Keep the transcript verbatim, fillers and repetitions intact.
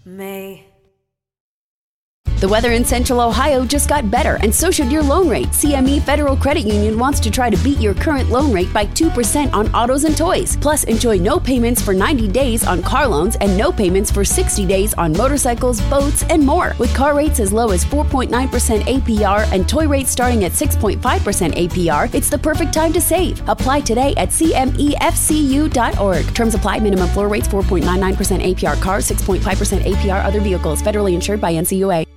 May. The weather in Central Ohio just got better, and so should your loan rate. C M E Federal Credit Union wants to try to beat your current loan rate by two percent on autos and toys. Plus, enjoy no payments for ninety days on car loans and no payments for sixty days on motorcycles, boats, and more. With car rates as low as four point nine percent A P R and toy rates starting at six point five percent A P R, it's the perfect time to save. Apply today at C M E F C U dot org. Terms apply. Minimum floor rates four point nine nine percent A P R cars, six point five percent A P R other vehicles. Federally insured by N C U A.